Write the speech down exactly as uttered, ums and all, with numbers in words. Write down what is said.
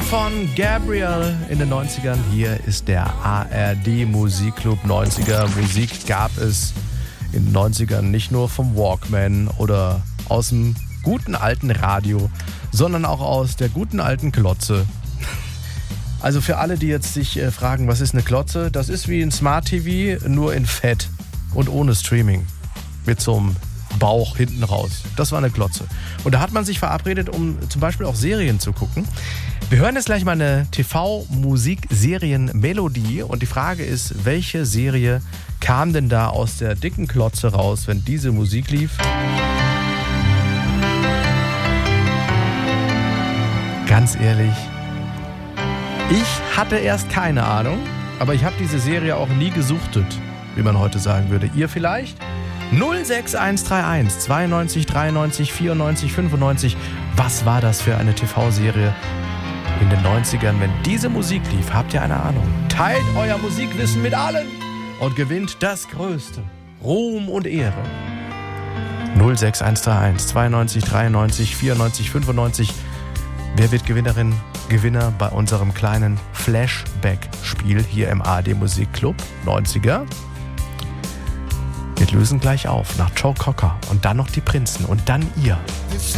von Gabriel in den neunzigern. Hier ist der A R D Musikclub neunziger. Musik gab es in den neunzigern nicht nur vom Walkman oder aus dem guten alten Radio, sondern auch aus der guten alten Glotze. Also für alle, die jetzt sich äh, fragen, was ist eine Glotze? Das ist wie ein Smart T V, nur in Fett und ohne Streaming. Mit so einem Bauch hinten raus. Das war eine Glotze. Und da hat man sich verabredet, um zum Beispiel auch Serien zu gucken. Wir hören jetzt gleich mal eine T V-Musik-Serien-Melodie. Und die Frage ist, welche Serie kam denn da aus der dicken Glotze raus, wenn diese Musik lief? Ganz ehrlich, ich hatte erst keine Ahnung, aber ich habe diese Serie auch nie gesuchtet, wie man heute sagen würde. Ihr vielleicht? null sechs eins drei eins zweiundneunzig dreiundneunzig vierundneunzig fünfundneunzig. Was war das für eine T V-Serie in den neunzigern, wenn diese Musik lief? Habt ihr eine Ahnung? Teilt euer Musikwissen mit allen und gewinnt das Größte. Ruhm und Ehre. null sechs eins drei eins zweiundneunzig dreiundneunzig vierundneunzig fünfundneunzig. Wer wird Gewinnerin, Gewinner bei unserem kleinen Flashback-Spiel hier im A R D Musikclub neunziger? Wir lösen gleich auf nach Joe Cocker und dann noch die Prinzen und dann ihr.